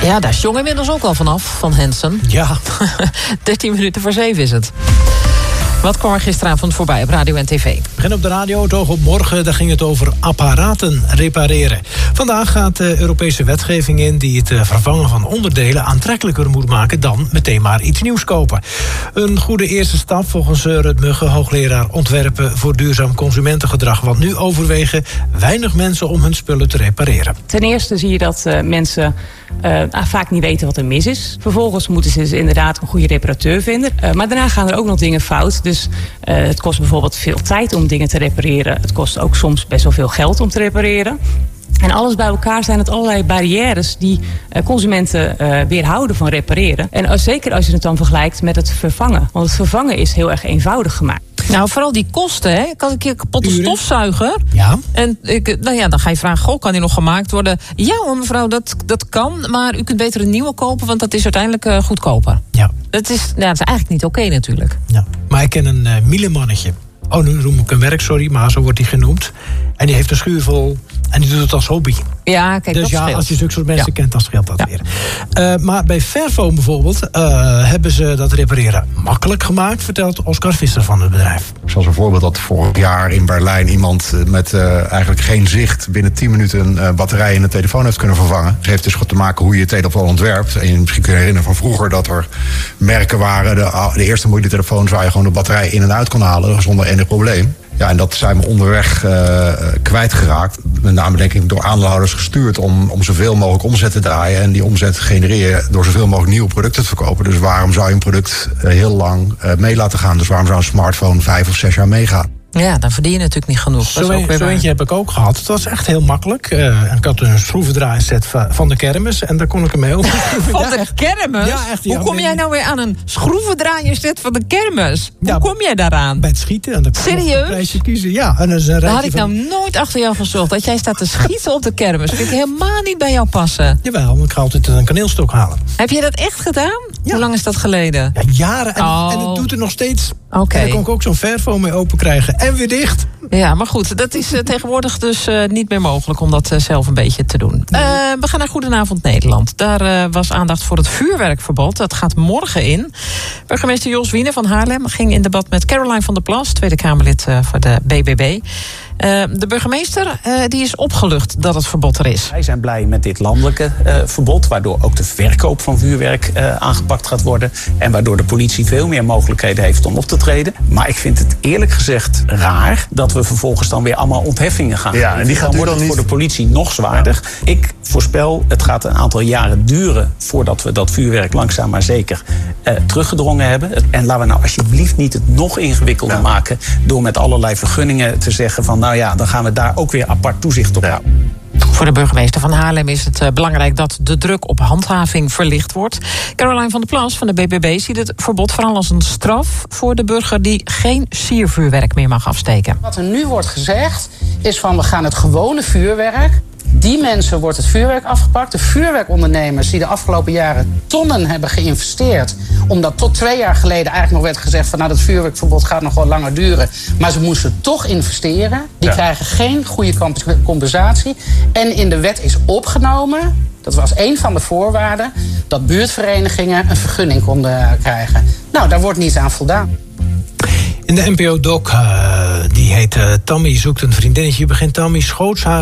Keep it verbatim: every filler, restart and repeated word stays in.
Ja, daar is Jong inmiddels ook al vanaf, van Hansen. Ja. dertien minuten voor zeven is het. Wat kwam er gisteravond voorbij op radio en tv? We beginnen op de radio, het oog op morgen. Daar ging het over apparaten repareren. Vandaag gaat de Europese wetgeving in die het vervangen van onderdelen aantrekkelijker moet maken dan meteen maar iets nieuws kopen. Een goede eerste stap volgens Rut Mugge, hoogleraar ontwerpen voor duurzaam consumentengedrag. Want nu overwegen weinig mensen om hun spullen te repareren. Ten eerste zie je dat uh, mensen uh, vaak niet weten wat er mis is. Vervolgens moeten ze dus inderdaad een goede reparateur vinden. Uh, maar daarna gaan er ook nog dingen fout. Dus uh, het kost bijvoorbeeld veel tijd om dingen te repareren. Het kost ook soms best wel veel geld om te repareren. En alles bij elkaar zijn het allerlei barrières die uh, consumenten uh, weerhouden van repareren. En uh, zeker als je het dan vergelijkt met het vervangen. Want het vervangen is heel erg eenvoudig gemaakt. Nou, vooral die kosten, hè. Ik had een keer een kapotte Uren. stofzuiger. Ja. En ik, nou ja, dan ga je vragen, goh, kan die nog gemaakt worden? Ja hoor, mevrouw, dat, dat kan. Maar u kunt beter een nieuwe kopen, want dat is uiteindelijk uh, goedkoper. Ja. Dat is, nou, dat is eigenlijk niet oké okay, natuurlijk. Ja. Maar ik ken een uh, mielemannetje. Oh, nu noem ik een werk, sorry, maar zo wordt hij genoemd. En die heeft een schuur vol en die doet het als hobby. Ja, kijk, dus dat ja, scheelt. als je zulke soort mensen Ja. kent, dan scheelt dat Ja. weer. Uh, maar bij Fairphone bijvoorbeeld uh, hebben ze dat repareren makkelijk gemaakt, vertelt Oscar Visser van het bedrijf. Zoals een voorbeeld dat vorig jaar in Berlijn iemand met uh, eigenlijk geen zicht binnen tien minuten een uh, batterij in de telefoon heeft kunnen vervangen. Het heeft dus goed te maken hoe je je telefoon ontwerpt. En je misschien kun je herinneren van vroeger dat er merken waren, de, de eerste mobiele telefoons waar je gewoon de batterij in en uit kon halen zonder enig probleem. Ja, en dat zijn we onderweg uh, kwijtgeraakt. Met name denk ik door aandeelhouders gestuurd om, om zoveel mogelijk omzet te draaien. En die omzet genereren door zoveel mogelijk nieuwe producten te verkopen. Dus waarom zou je een product uh, heel lang uh, mee laten gaan? Dus waarom zou een smartphone vijf of zes jaar meegaan? Ja, dan verdien je natuurlijk niet genoeg. Dat Zo, is ook een, weer zo waar. eentje heb ik ook gehad. Het was echt heel makkelijk. Uh, ik had een schroevendraaiset van de kermis en daar kon ik hem mee over. Van Ja, de echt. kermis? Ja, echt, ja. Hoe kom jij nou weer aan een schroevendraaierset van de kermis? Hoe Ja, kom jij daaraan? Bij het schieten. En dan kon je nog Serieus? een prijsje kiezen. Ja, en dat is een Dat had rijtje ik van... nou nooit achter jou gezocht. Dat jij staat te schieten op de kermis. Vind ik helemaal niet bij jou passen. Jawel, want ik ga altijd een kaneelstok halen. Heb je dat echt gedaan? Ja. Hoe lang is dat geleden? Ja, jaren. En, Oh. en het doet er nog steeds. Oké. En dan kon ik ook zo'n Fairphone mee open krijgen. En weer dicht. Ja, maar goed, dat is uh, tegenwoordig dus uh, niet meer mogelijk om dat uh, zelf een beetje te doen. Uh, we gaan naar Goedenavond Nederland. Daar uh, was aandacht voor het vuurwerkverbod. Dat gaat morgen in. Burgemeester Jos Wiene van Haarlem ging in debat met Caroline van der Plas, Tweede Kamerlid uh, voor de B B B. Uh, de burgemeester uh, die is opgelucht dat het verbod er is. Wij zijn blij met dit landelijke uh, verbod, waardoor ook de verkoop van vuurwerk uh, aangepakt gaat worden en waardoor de politie veel meer mogelijkheden heeft om op te treden. Maar ik vind het eerlijk gezegd raar dat we vervolgens dan weer allemaal ontheffingen gaan Ja, geven. en die gaat dan u wordt dan het niet... voor de politie nog zwaarder. Ja. Ik voorspel, het gaat een aantal jaren duren voordat we dat vuurwerk langzaam maar zeker uh, teruggedrongen hebben. En laten we nou alsjeblieft niet het nog ingewikkelder ja. maken door met allerlei vergunningen te zeggen van nou ja, dan gaan we daar ook weer apart toezicht op houden. Voor de burgemeester van Haarlem is het uh, belangrijk dat de druk op handhaving verlicht wordt. Caroline van der Plas van de B B B ziet het verbod vooral als een straf voor de burger die geen siervuurwerk meer mag afsteken. Wat er nu wordt gezegd is van we gaan het gewone vuurwerk. Die mensen wordt het vuurwerk afgepakt. De vuurwerkondernemers die de afgelopen jaren tonnen hebben geïnvesteerd. Omdat tot twee jaar geleden eigenlijk nog werd gezegd van nou dat vuurwerkverbod gaat nog wel langer duren. Maar ze moesten toch investeren. Die ja. krijgen geen goede compensatie. En in de wet is opgenomen, dat was een van de voorwaarden, dat buurtverenigingen een vergunning konden krijgen. Nou, daar wordt niet aan voldaan. In de N P O-doc, uh, die heet uh, Tammy zoekt een vriendinnetje. Begint Tammy schoots haar